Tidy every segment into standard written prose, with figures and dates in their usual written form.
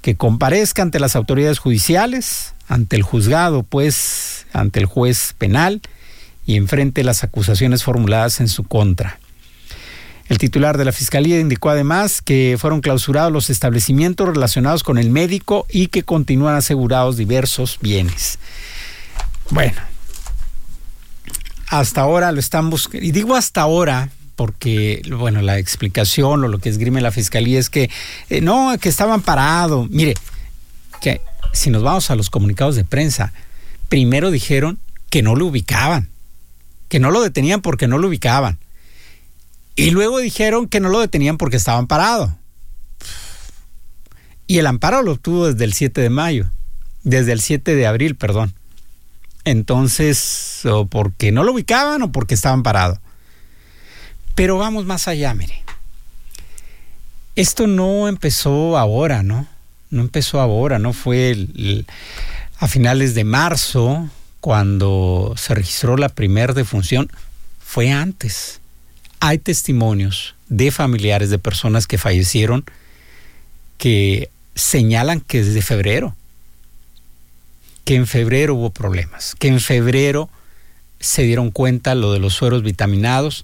que comparezca ante las autoridades judiciales, ante el juzgado, pues, ante el juez penal y enfrente las acusaciones formuladas en su contra. El titular de la Fiscalía indicó además que fueron clausurados los establecimientos relacionados con el médico y que continúan asegurados diversos bienes. Bueno, hasta ahora lo están buscando, y digo hasta ahora porque, bueno, la explicación o lo que esgrime la Fiscalía es que no, que estaban parados. Mire, que si nos vamos a los comunicados de prensa, primero dijeron que no lo ubicaban, que no lo detenían porque no lo ubicaban. Y luego dijeron que no lo detenían porque estaban parados. Y el amparo lo obtuvo desde el 7 de abril, perdón. Entonces, o porque no lo ubicaban o porque estaban parados. Pero vamos más allá, mire. Esto no empezó ahora, ¿no? No empezó ahora, no fue a finales de marzo cuando se registró la primera defunción, fue antes. Hay testimonios de familiares de personas que fallecieron que señalan que desde febrero, que en febrero hubo problemas, que en febrero se dieron cuenta lo de los sueros vitaminados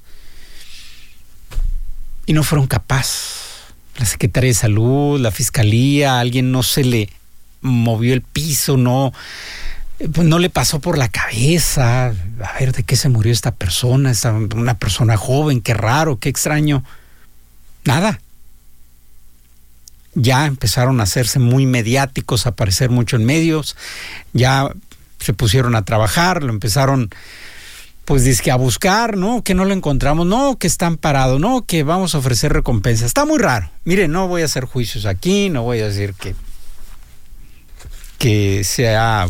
y no fueron capaces. La Secretaría de Salud, la Fiscalía, a alguien no se le movió el piso, no le pasó por la cabeza, a ver de qué se murió esta persona, una persona joven, qué raro, qué extraño. Nada. Ya empezaron a hacerse muy mediáticos, a aparecer mucho en medios, ya se pusieron a trabajar, lo empezaron pues dizque a buscar, ¿no? Que no lo encontramos, no, que están parados, no, que vamos a ofrecer recompensa. Está muy raro. Mire, no voy a hacer juicios aquí, no voy a decir que se ha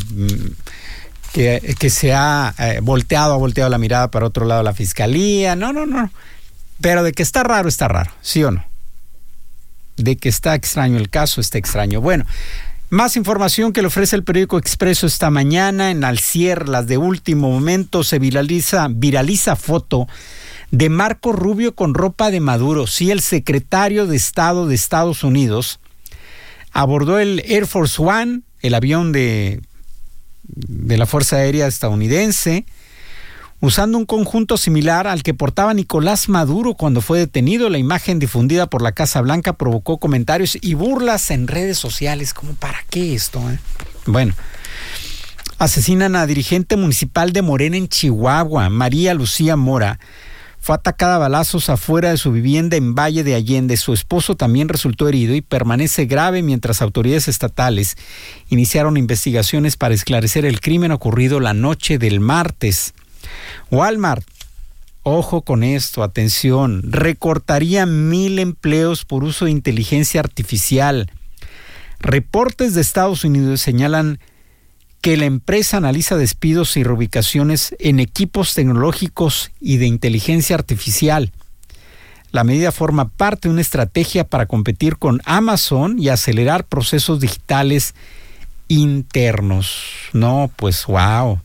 volteado la mirada para otro lado la Fiscalía. No. Pero de que está raro, ¿sí o no? De que está extraño el caso, está extraño. Bueno, más información que le ofrece el periódico Expreso esta mañana. En Alcier, las de último momento, se viraliza foto de Marco Rubio con ropa de Maduro. Sí, el secretario de Estado de Estados Unidos abordó el Air Force One, el avión de la Fuerza Aérea estadounidense, usando un conjunto similar al que portaba Nicolás Maduro cuando fue detenido. La imagen difundida por la Casa Blanca provocó comentarios y burlas en redes sociales. ¿Cómo para qué esto? Bueno, asesinan a dirigente municipal de Morena en Chihuahua, María Lucía Mora. Fue atacada a balazos afuera de su vivienda en Valle de Allende. Su esposo también resultó herido y permanece grave mientras autoridades estatales iniciaron investigaciones para esclarecer el crimen ocurrido la noche del martes. Walmart, ojo con esto, atención, recortaría 1,000 empleos por uso de inteligencia artificial. Reportes de Estados Unidos señalan que la empresa analiza despidos y reubicaciones en equipos tecnológicos y de inteligencia artificial. La medida forma parte de una estrategia para competir con Amazon y acelerar procesos digitales internos. No, pues wow.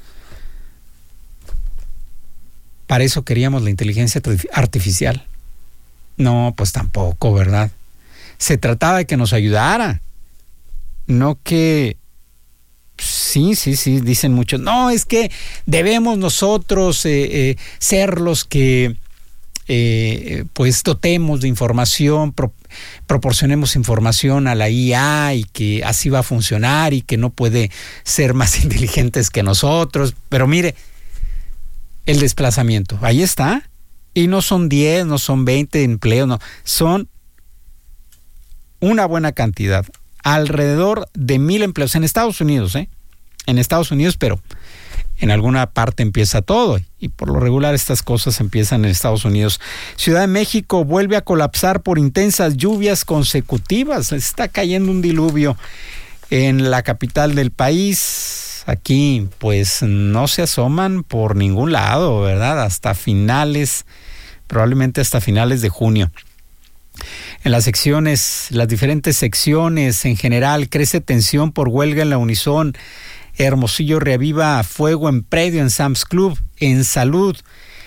Para eso queríamos la inteligencia artificial. No, pues tampoco, ¿verdad? Se trataba de que nos ayudara. No que... Sí, dicen muchos. No, es que debemos nosotros ser los que pues dotemos de información, proporcionemos información a la IA y que así va a funcionar y que no puede ser más inteligentes que nosotros. Pero mire, el desplazamiento, ahí está. Y no son 10, no son 20 empleos, no. Son una buena cantidad. Alrededor de 1,000 empleos en Estados Unidos, En Estados Unidos, pero en alguna parte empieza todo. Y por lo regular estas cosas empiezan en Estados Unidos. Ciudad de México vuelve a colapsar por intensas lluvias consecutivas. Está cayendo un diluvio en la capital del país. Aquí pues no se asoman por ningún lado, ¿verdad? Hasta finales, probablemente hasta finales de junio. En las diferentes secciones en general, crece tensión por huelga en la Unison. Hermosillo reaviva fuego en predio en Sam's Club. En salud,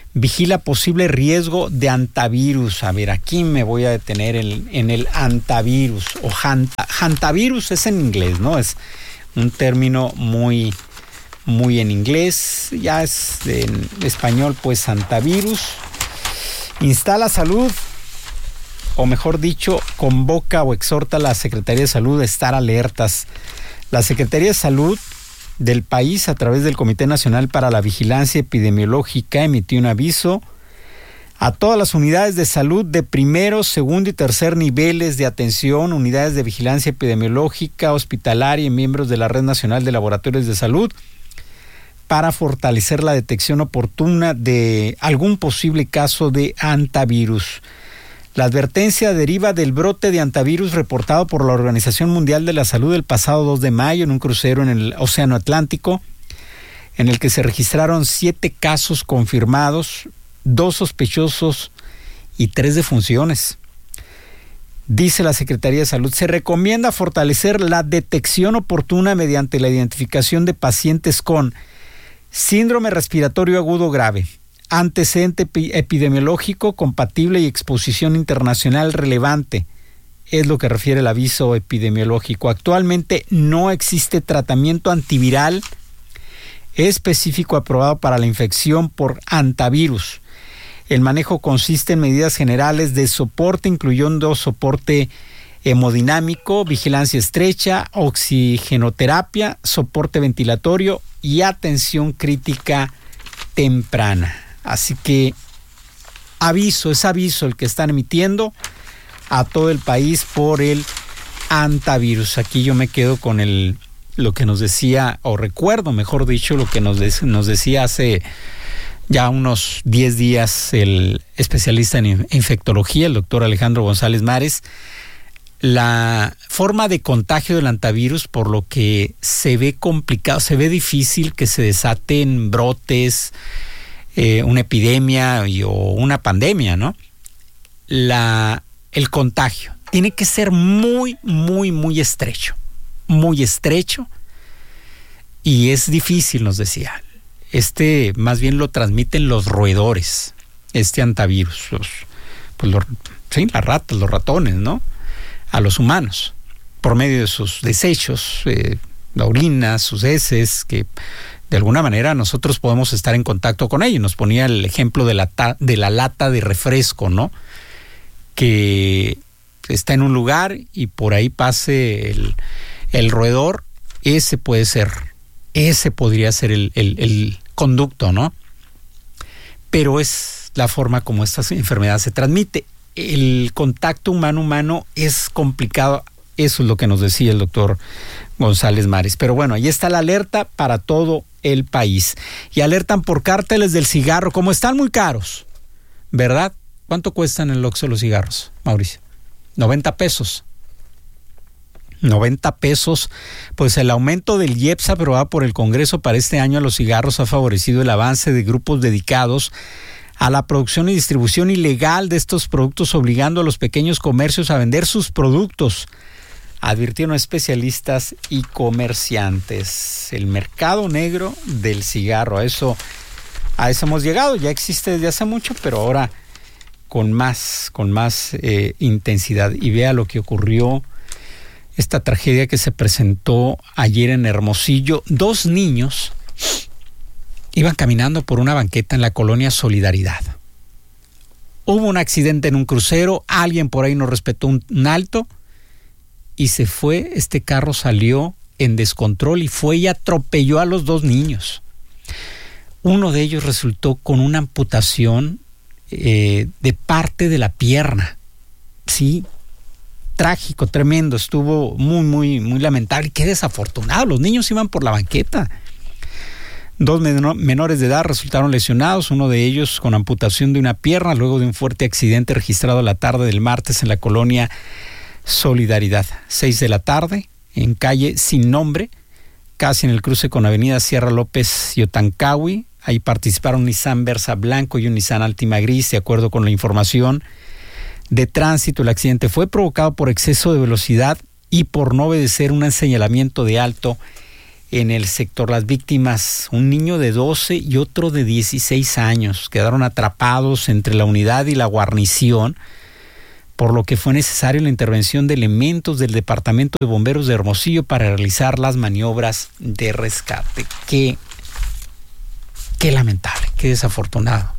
vigila posible riesgo de hantavirus. A ver, aquí me voy a detener en el hantavirus o hantavirus es en inglés, ¿no? Es un término muy en inglés, ya es en español pues hantavirus. Instala salud, o mejor dicho, convoca o exhorta a la Secretaría de Salud a estar alertas. La Secretaría de Salud del país, a través del Comité Nacional para la Vigilancia Epidemiológica, emitió un aviso a todas las unidades de salud de primero, segundo y tercer niveles de atención, unidades de vigilancia epidemiológica, hospitalaria y miembros de la Red Nacional de Laboratorios de Salud para fortalecer la detección oportuna de algún posible caso de hantavirus. La advertencia deriva del brote de hantavirus reportado por la Organización Mundial de la Salud el pasado 2 de mayo en un crucero en el Océano Atlántico, en el que se registraron 7 casos confirmados, 2 sospechosos y 3 defunciones. Dice la Secretaría de Salud, se recomienda fortalecer la detección oportuna mediante la identificación de pacientes con síndrome respiratorio agudo grave, antecedente epidemiológico compatible y exposición internacional relevante. Es lo que refiere el aviso epidemiológico. Actualmente no existe tratamiento antiviral específico aprobado para la infección por hantavirus. El manejo consiste en medidas generales de soporte, incluyendo soporte hemodinámico, vigilancia estrecha, oxigenoterapia, soporte ventilatorio y atención crítica temprana. Así que es aviso el que están emitiendo a todo el país por el hantavirus. Aquí yo me quedo con lo que nos decía, o recuerdo mejor dicho, lo que nos decía hace ya unos 10 días el especialista en infectología, el doctor Alejandro González Mares. La forma de contagio del hantavirus, por lo que se ve complicado, se ve difícil que se desaten brotes, una epidemia o una pandemia, ¿no? El contagio tiene que ser muy estrecho, y es difícil, nos decía. Más bien lo transmiten los roedores, hantavirus, las ratas, los ratones, ¿no? A los humanos, por medio de sus desechos, la orina, sus heces, que de alguna manera nosotros podemos estar en contacto con ellos. Nos ponía el ejemplo de la lata de refresco, ¿no? Que está en un lugar y por ahí pase el roedor, ese podría ser el conducto, ¿no? Pero es la forma como esta enfermedad se transmite. El contacto humano-humano es complicado. Eso es lo que nos decía el doctor González Mares. Pero bueno, ahí está la alerta para todo el país. Y alertan por cárteles del cigarro, como están muy caros, ¿verdad? ¿Cuánto cuestan en el Oxxo los cigarros, Mauricio? 90 pesos. 90 pesos. Pues el aumento del IEPS aprobado por el Congreso para este año a los cigarros ha favorecido el avance de grupos dedicados a la producción y distribución ilegal de estos productos, obligando a los pequeños comercios a vender sus productos, advirtieron especialistas y comerciantes. El mercado negro del cigarro, a eso hemos llegado. Ya existe desde hace mucho, pero ahora con más intensidad. Y vea lo que ocurrió, esta tragedia que se presentó ayer en Hermosillo. 2 niños iban caminando por una banqueta en la colonia Solidaridad. Hubo un accidente en un crucero, alguien por ahí no respetó un alto y se fue. Este carro salió en descontrol y fue y atropelló a los 2 niños. Uno de ellos resultó con una amputación de parte de la pierna. Sí, trágico, tremendo, estuvo muy lamentable. Qué desafortunado, los niños iban por la banqueta. 2 menores de edad resultaron lesionados, uno de ellos con amputación de una pierna luego de un fuerte accidente registrado la tarde del martes en la colonia Solidaridad. 6 de la tarde, en calle Sin Nombre, casi en el cruce con avenida Sierra López y Otancawi. Ahí participaron un Nissan Versa blanco y un Nissan Altima gris. De acuerdo con la información de tránsito, el accidente fue provocado por exceso de velocidad y por no obedecer un señalamiento de alto en el sector. Las víctimas, un niño de 12 y otro de 16 años, quedaron atrapados entre la unidad y la guarnición, por lo que fue necesaria la intervención de elementos del Departamento de Bomberos de Hermosillo para realizar las maniobras de rescate. Qué lamentable, qué desafortunado.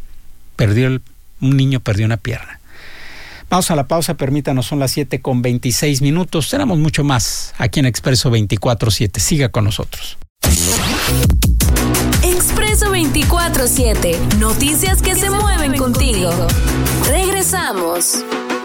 Un niño perdió una pierna. Vamos a la pausa, permítanos, son las 7:26. Tenemos mucho más aquí en Expreso 24/7. Siga con nosotros. Expreso 24/7. Noticias que se mueven contigo. Regresamos.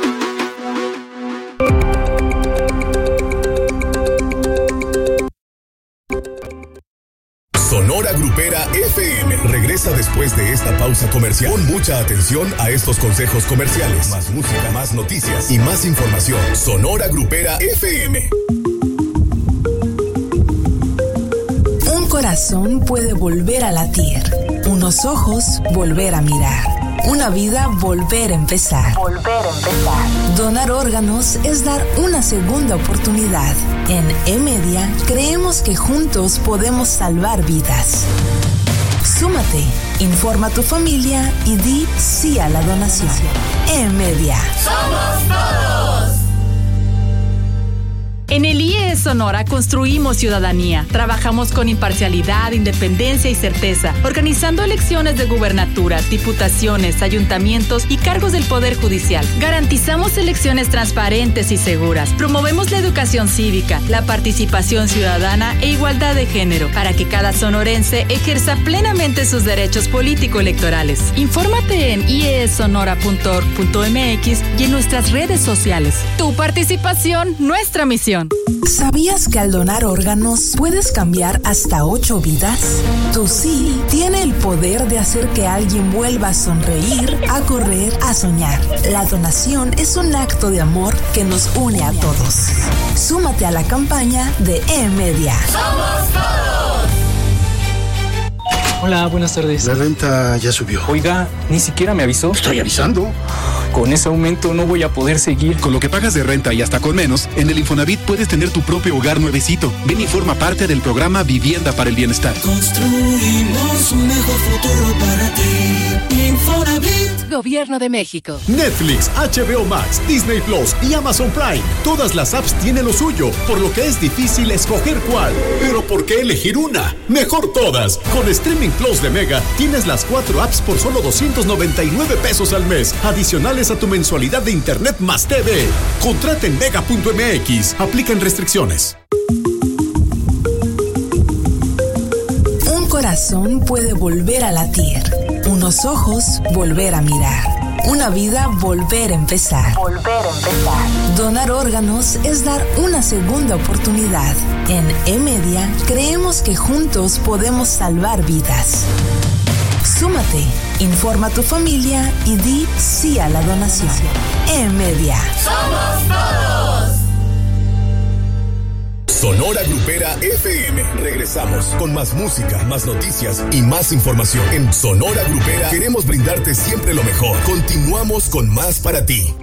Sonora Grupera FM regresa después de esta pausa comercial. Pon mucha atención a estos consejos comerciales. Más música, más noticias y más información. Sonora Grupera FM. Un corazón puede volver a latir, unos ojos volver a mirar, una vida volver a empezar. Donar órganos es dar una segunda oportunidad. En E-Media creemos que juntos podemos salvar vidas. Súmate, informa a tu familia y di sí a la donación. E-Media. ¡Somos todos! En el IES Sonora construimos ciudadanía. Trabajamos con imparcialidad, independencia y certeza, organizando elecciones de gubernaturas, diputaciones, ayuntamientos y cargos del Poder Judicial. Garantizamos elecciones transparentes y seguras. Promovemos la educación cívica, la participación ciudadana e igualdad de género, para que cada sonorense ejerza plenamente sus derechos político-electorales. Infórmate en iesonora.org.mx y en nuestras redes sociales. Tu participación, nuestra misión. ¿Sabías que al donar órganos puedes cambiar hasta 8 vidas? Tu sí tiene el poder de hacer que alguien vuelva a sonreír, a correr, a soñar. La donación es un acto de amor que nos une a todos. Súmate a la campaña de E-Media. ¡Somos todos! Hola, buenas tardes. La renta ya subió. Oiga, ni siquiera me avisó. Estoy avisando. Con ese aumento no voy a poder seguir. Con lo que pagas de renta y hasta con menos, en el Infonavit puedes tener tu propio hogar nuevecito. Ven y forma parte del programa Vivienda para el Bienestar. Construimos un mejor futuro para ti. Infonavit. Gobierno de México. Netflix, HBO Max, Disney Plus y Amazon Prime. Todas las apps tienen lo suyo, por lo que es difícil escoger cuál. Pero ¿por qué elegir una? Mejor todas. Con Streaming Plus de Mega tienes las 4 apps por solo $299 al mes, adicionales a tu mensualidad de internet más TV. Contrata en mega.mx. Aplican restricciones. Un corazón puede volver a latir, unos ojos volver a mirar, una vida volver a empezar. Donar órganos es dar una segunda oportunidad. En E-Media creemos que juntos podemos salvar vidas. Súmate, informa a tu familia y di sí a la donación. E-Media. ¡Somos todos! Sonora Grupera FM. Regresamos con más música, más noticias y más información. En Sonora Grupera queremos brindarte siempre lo mejor. Continuamos con más para ti.